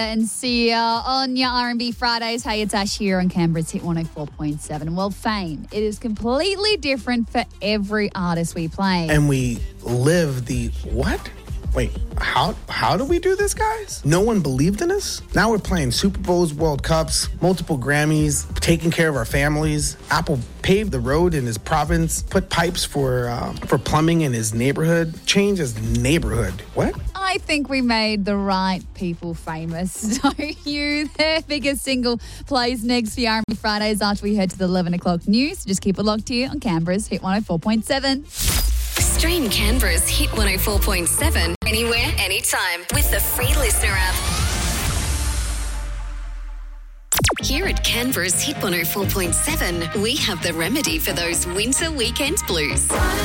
And see on your R&B Fridays. Hey, it's Ash here on Canberra's Hit 104.7. Well, fame, it is completely different for every artist we play. And we live the what? Wait, how do we do this, guys? No one believed in us? Now we're playing Super Bowls, World Cups, multiple Grammys, taking care of our families. Apple paved the road in his province, put pipes for plumbing in his neighborhood, changed his neighborhood. What? I think we made the right people famous, don't you? Their biggest single plays next for R&B Fridays after we head to the 11 o'clock news. Just keep it locked here on Canberra's Hit 104.7. Stream Canberra's Hit 104.7 anywhere, anytime with the free Listener app. Here at Canberra's Hit 104.7, we have the remedy for those winter weekend blues.